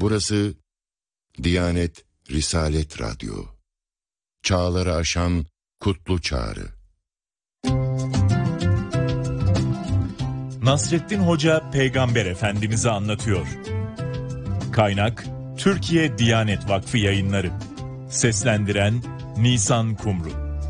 Burası Diyanet Risalet Radyo. Çağları aşan kutlu çağrı. Nasrettin Hoca Peygamber Efendimiz'i anlatıyor. Kaynak Türkiye Diyanet Vakfı Yayınları. Seslendiren Nisan Kumru.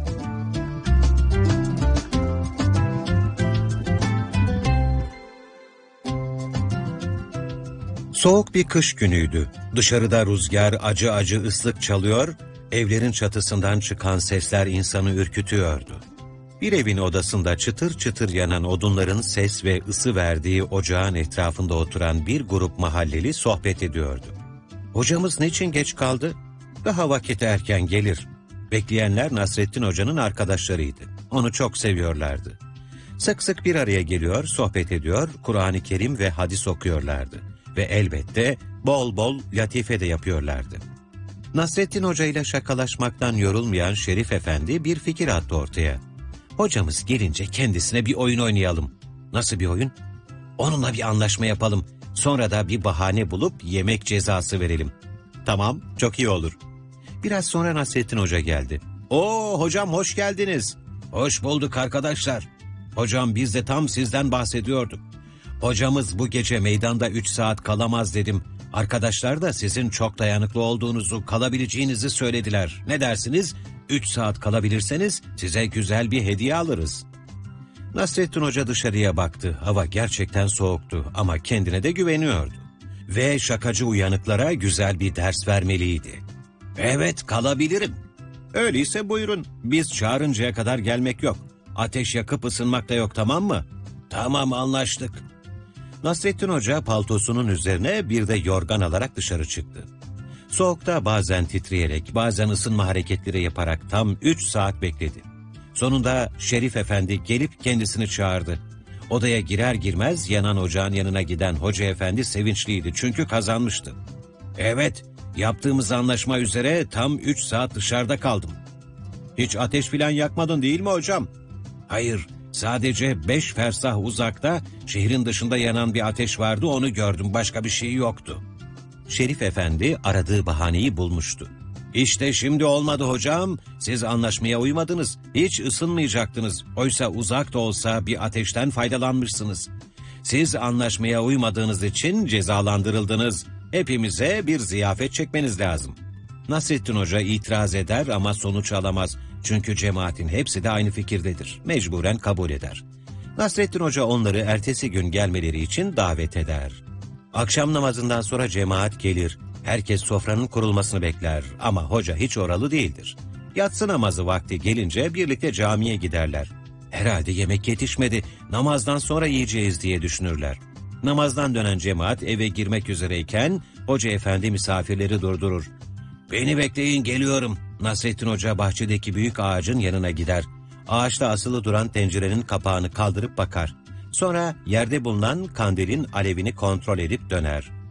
Soğuk bir kış günüydü. Dışarıda rüzgar acı acı ıslık çalıyor, evlerin çatısından çıkan sesler insanı ürkütüyordu. Bir evin odasında çıtır çıtır yanan odunların ses ve ısı verdiği ocağın etrafında oturan bir grup mahalleli sohbet ediyordu. "Hocamız niçin geç kaldı? Daha vakit erken gelir." Bekleyenler Nasrettin Hoca'nın arkadaşlarıydı. Onu çok seviyorlardı. Sık sık bir araya geliyor, sohbet ediyor, Kur'an-ı Kerim ve hadis okuyorlardı. Ve elbette bol bol latife de yapıyorlardı. Nasrettin Hoca ile şakalaşmaktan yorulmayan Şerif Efendi bir fikir attı ortaya. "Hocamız gelince kendisine bir oyun oynayalım." "Nasıl bir oyun?" "Onunla bir anlaşma yapalım. Sonra da bir bahane bulup yemek cezası verelim." "Tamam, çok iyi olur." Biraz sonra Nasrettin Hoca geldi. "Oo hocam, hoş geldiniz." "Hoş bulduk arkadaşlar. Hocam, biz de tam sizden bahsediyorduk. Hocamız bu gece meydanda 3 saat kalamaz dedim. Arkadaşlar da sizin çok dayanıklı olduğunuzu, kalabileceğinizi söylediler. Ne dersiniz? 3 saat kalabilirseniz size güzel bir hediye alırız." Nasrettin Hoca dışarıya baktı. Hava gerçekten soğuktu ama kendine de güveniyordu. Ve şakacı uyanıklara güzel bir ders vermeliydi. "Evet, kalabilirim." "Öyleyse buyurun. Biz çağırıncaya kadar gelmek yok. Ateş yakıp ısınmak da yok, tamam mı?" "Tamam, anlaştık." Nasrettin Hoca paltosunun üzerine bir de yorgan alarak dışarı çıktı. Soğukta bazen titreyerek, bazen ısınma hareketleri yaparak tam 3 saat bekledi. Sonunda Şerif Efendi gelip kendisini çağırdı. Odaya girer girmez yanan ocağın yanına giden Hoca Efendi sevinçliydi çünkü kazanmıştı. "Evet, yaptığımız anlaşma üzere tam 3 saat dışarıda kaldım." "Hiç ateş filan yakmadın değil mi hocam?" "Hayır. Sadece 5 fersah uzakta şehrin dışında yanan bir ateş vardı, onu gördüm, başka bir şey yoktu." Şerif Efendi aradığı bahaneyi bulmuştu. "İşte şimdi olmadı hocam, siz anlaşmaya uymadınız, hiç ısınmayacaktınız, oysa uzak da olsa bir ateşten faydalanmışsınız. Siz anlaşmaya uymadığınız için cezalandırıldınız, hepimize bir ziyafet çekmeniz lazım." Nasrettin Hoca itiraz eder ama sonuç alamaz. Çünkü cemaatin hepsi de aynı fikirdedir. Mecburen kabul eder. Nasrettin Hoca onları ertesi gün gelmeleri için davet eder. Akşam namazından sonra cemaat gelir. Herkes sofranın kurulmasını bekler ama hoca hiç oralı değildir. Yatsı namazı vakti gelince birlikte camiye giderler. Herhalde yemek yetişmedi, namazdan sonra yiyeceğiz diye düşünürler. Namazdan dönen cemaat eve girmek üzereyken Hoca Efendi misafirleri durdurur. "Beni bekleyin, geliyorum." Nasrettin Hoca bahçedeki büyük ağacın yanına gider. Ağaçta asılı duran tencerenin kapağını kaldırıp bakar. Sonra yerde bulunan kandilin alevini kontrol edip döner.